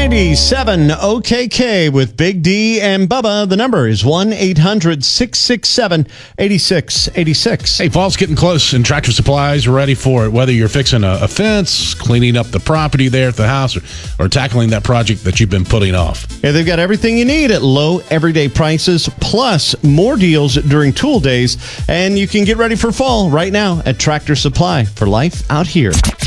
97 OKK with Big D and Bubba. The number is 1-800-667-8686. Hey, fall's getting close, and Tractor Supply is ready for it. Whether you're fixing a fence, cleaning up the property there at the house, or tackling that project that you've been putting off. Yeah, they've got everything you need at low, everyday prices, plus more deals during tool days. And you can get ready for fall right now at Tractor Supply for life out here.